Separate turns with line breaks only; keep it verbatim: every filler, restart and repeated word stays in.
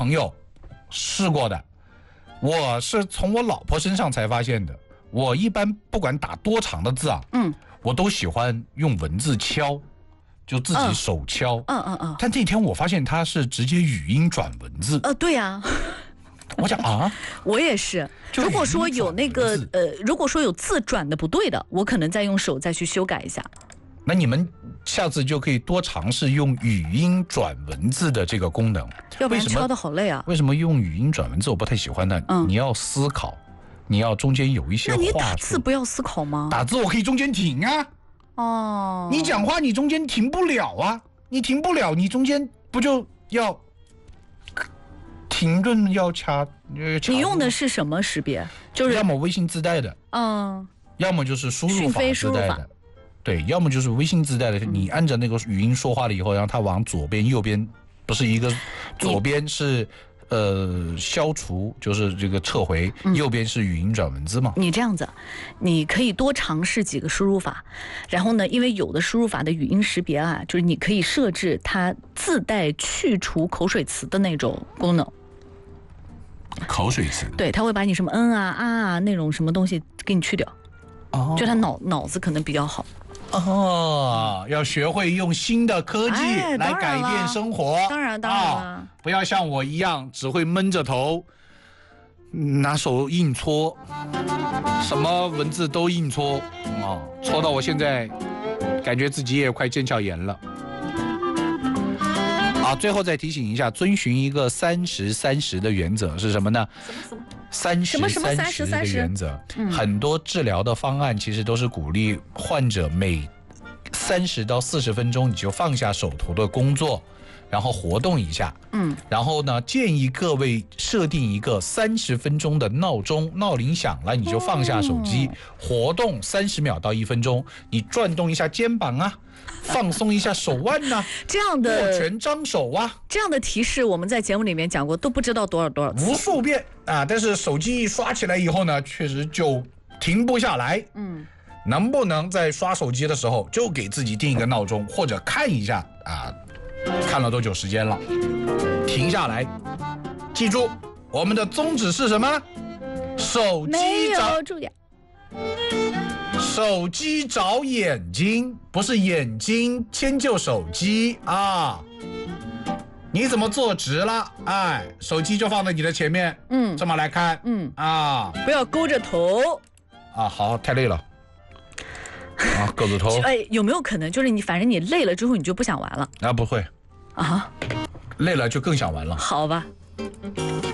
朋友试过的，我是从我老婆身上才发现的。我一般不管打多长的字啊，嗯，我都喜欢用文字敲，就自己手敲。
嗯嗯嗯。
但这天我发现它是直接语音转文字。
呃，对呀、啊。
我讲啊，
我也是。如果说有那个呃，如果说有字转的不对的，我可能再用手再去修改一下。
那你们下次就可以多尝试用语音转文字的这个功能。
要不然敲的好累啊。
为什么用语音转文字我不太喜欢呢？嗯，你要思考，你要中间有一些话术。
那你打字不要思考吗？
打字我可以中间停啊。
哦。
你讲话你中间停不了啊，你停不了，你中间不就要停顿要掐？呃、
你用的是什么识别？就是
要么微信自带的，
嗯，
要么就是输入法自带的。对，要么就是微信自带的，你按着那个语音说话了以后，然后它往左边、右边，不是一个，左边是呃消除，就是这个撤回，嗯、右边是语音转文字嘛。
你这样子，你可以多尝试几个输入法，然后呢，因为有的输入法的语音识别啊，就是你可以设置它自带去除口水词的那种功能。
口水词？
对，它会把你什么嗯啊啊啊那种什么东西给你去掉。哦，就他脑脑子可能比较好。
哦，要学会用新的科技来改变生活。
当然当然了、啊，
不要像我一样只会闷着头，拿手硬搓，什么文字都硬搓啊、哦，搓到我现在感觉自己也快腱鞘炎了。好，最后再提醒一下，遵循一个三十三十的原则是什么呢？
什么什么？
三十三十的原则，很多治疗的方案其实都是鼓励患者每三十到四十分钟你就放下手头的工作，然后活动一下。嗯，然后呢，建议各位设定一个三十分钟的闹钟，闹铃响了你就放下手机，哦、活动三十秒到一分钟，你转动一下肩膀啊。放松一下手腕呐、啊，
这样的
握拳张手啊，
这样的提示我们在节目里面讲过，都不知道多少多少次，
无数遍啊！但是手机一刷起来以后呢，确实就停不下来。嗯，能不能在刷手机的时候就给自己定一个闹钟，或者看一下啊，看了多久时间了，停下来，记住我们的宗旨是什么？手机找
注意。
手机找眼睛，不是眼睛迁就手机啊！你怎么坐直了？哎，手机就放在你的前面，嗯，这么来看，嗯啊，
不要勾着头
啊！好，太累了啊，勾着头。
哎，有没有可能就是你，反正你累了之后你就不想玩了？
啊，不会啊，累了就更想玩了。
好吧。